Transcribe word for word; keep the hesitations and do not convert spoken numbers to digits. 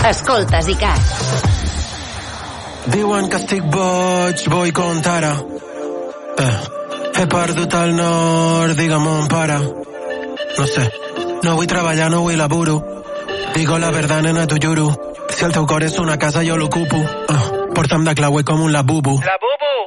Escoltes ICAT. Diuen que estic boig, vull contar. Eh, he perdut el nord, digue'm on para. No sé, no vull treballar, no vull laburo. Digo la verdad, nena, t'ho juro. Si el teu cor és una casa, jo l'ocupo. Uh, porta'm de clauer com un labubu. La